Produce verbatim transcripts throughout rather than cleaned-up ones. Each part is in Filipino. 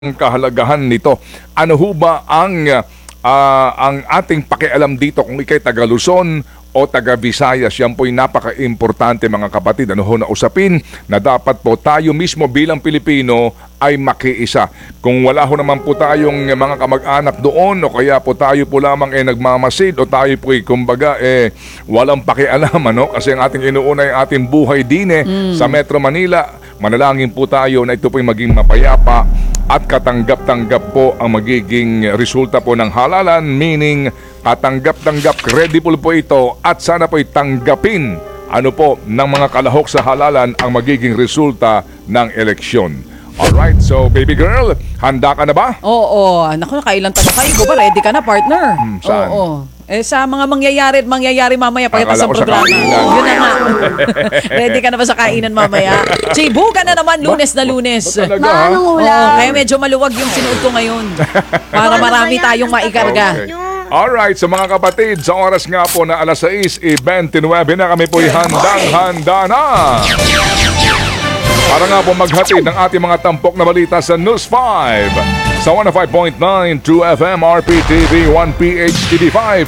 ang kahalagahan nito. Ano ho ba ang ah, ang ating pakialam dito kung ikay taga Luzon o taga Visayas? Yan po'y napaka-importante mga kapatid. Ano ho na usapin na dapat po tayo mismo bilang Pilipino ay makiisa. Kung wala ho naman po tayong mga kamag-anak doon o kaya po tayo po lamang ay nagmamasid o tayo po ay kumbaga eh walang pakialam, ano? Kasi ang ating inuuna ay ating buhay din eh mm. sa Metro Manila. Manalangin po tayo na ito po'y maging mapayapa at katanggap-tanggap po ang magiging resulta po ng halalan, meaning katanggap-tanggap, credible po ito at sana po'y tanggapin ano po ng mga kalahok sa halalan ang magiging resulta ng eleksyon. Alright, so baby girl, handa ka na ba? Oo, naku, nakailang tanong kayo. Ikaw ba, ready ka na, partner? Hmm, saan? Oo. Eh, sa mga mangyayari at mangyayari mamaya pagkatapos Akala sa ko sa programa. kainan. Yun na nga. Ready ka na ba sa kainan mamaya? Chibu ka na naman, lunes na lunes. Ba talaga, ha? Manong Oo, ulam. kaya medyo maluwag yung sinuot ko ngayon. Para marami tayong maikarga. Okay. Alright, so mga kapatid, sa oras nga po na alas sais twenty-nine na kami po'y handang-handa na. Para nga po maghatid ng ating mga tampok na balita sa News five sa one oh five point nine True F M R P T V one P H T V five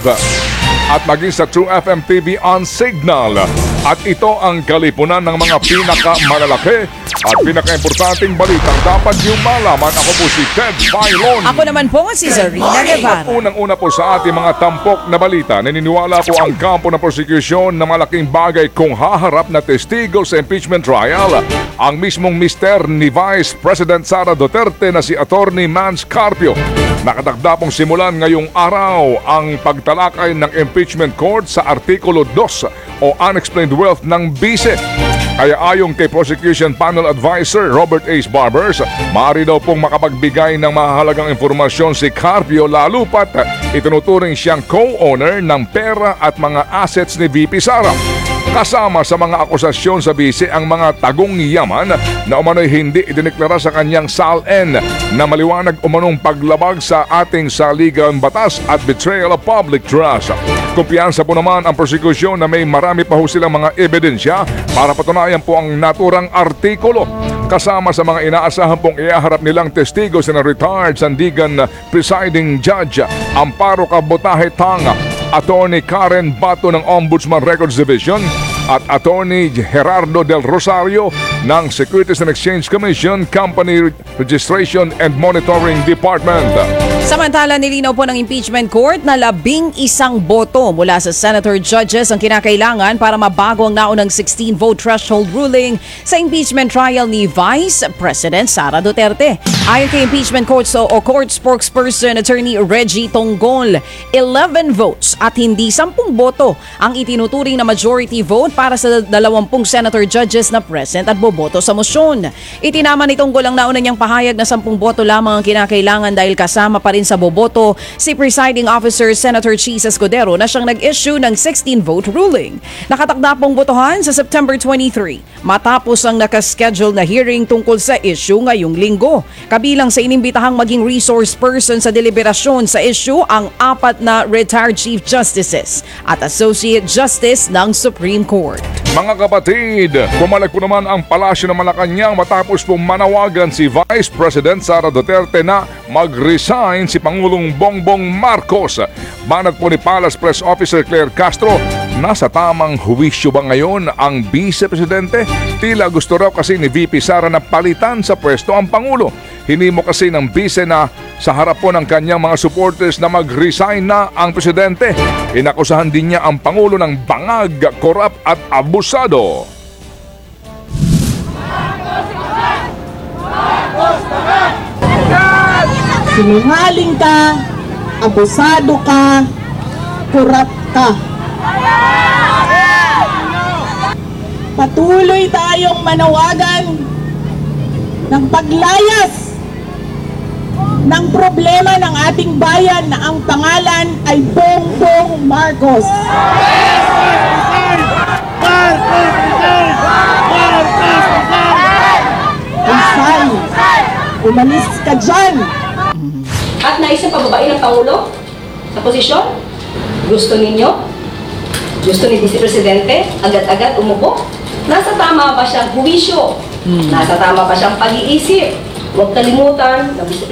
at maging sa True F M T V on Signal. At ito ang kalipunan ng mga pinakamalalaki at pinaka-importanting balitang dapat yung malaman. Ako po si Ted Filon. Ako naman po si Zarina At Guevara. unang-una po sa ating mga tampok na balita, naniniwala po ang kampo ng prosekusyon na malaking bagay kung haharap na testigo sa impeachment trial ang mismong mister ni Vice President Sara Duterte na si Attorney Mans Carpio. Nakatagda pong simulan ngayong araw ang pagtalakay ng impeachment court sa Artikulo two o Unexplained Wealth ng Bise. Kaya ayon kay Prosecution Panel Advisor Robert H. Barbers, maaari daw pong makapagbigay ng mahalagang informasyon si Carpio lalo pat itinuturing siyang co-owner ng pera at mga assets ni V P Sara. Kasama sa mga akusasyon sa bise ang mga tagong yaman na umano'y hindi idineklara sa kanyang S A L N na maliwanag umanong paglabag sa ating saligang batas at betrayal of public trust. Kumpiyansa po naman ang prosekusyon na may marami pa ho silang mga ebidensya para patunayan po ang naturang artikulo. Kasama sa mga inaasahan pong iaharap nilang testigo sina retired Sandigan Presiding Judge Amparo Cabotaje Tanga, Attorney Karen Bato ng Ombudsman Records Division at Attorney Gerardo Del Rosario ng Securities and Exchange Commission Company Registration and Monitoring Department. Samantala, nilinaw po ng impeachment court na labing isang boto mula sa senator judges ang kinakailangan para mabago ang naunang sixteen vote threshold ruling sa impeachment trial ni Vice President Sara Duterte. Ayon kay impeachment court o, o court spokesperson Attorney Reggie Tonggol, eleven votes at hindi sampung boto ang itinuturing na majority vote para sa dalawampung senator judges na present at boboto sa mosyon. Itinama ni Tonggol ang nauna niyang pahayag na sampung boto lamang ang kinakailangan dahil kasama pa rin sa boboto si Presiding Officer Senator Chis Escudero na siyang nag-issue ng sixteen vote ruling. Nakatakda pong botohan sa September twenty-three matapos ang nakaschedule na hearing tungkol sa issue ngayong linggo. Kabilang sa inimbitahang maging resource person sa deliberasyon sa issue ang apat na retired Chief Justices at Associate Justice ng Supreme Court. Mga kapatid, pumalag po naman ang palasyo ng Malacanang matapos pong manawagan si Vice President Sara Duterte na mag-resign si Pangulong Bongbong Marcos. Banat po ni Palace Press Officer Claire Castro, nasa tamang huwisyo ba ngayon ang Vice Presidente? Tila gusto raw kasi ni V P Sara na palitan sa pwesto ang Pangulo. Hinimo kasi ng Vice na sa harap po ng kanyang mga supporters na mag-resign na ang Presidente. Inakusahan din niya ang Pangulo ng bangag, korap at abusado. Sinungaling ka, abusado ka, kurap ka. Patuloy tayong manawagan ng paglayas ng problema ng ating bayan na ang pangalan ay Bongbong Marcos. Resign! Umalis ka dyan! At naisip pababain ng Pangulo sa posisyon? Gusto ninyo? Gusto ni Vice Presidente? Agad-agad umupo? Nasa tama ba siyang huwisyo? Hmm. Nasa tama ba siyang pag-iisip? Huwag kalimutan na Vice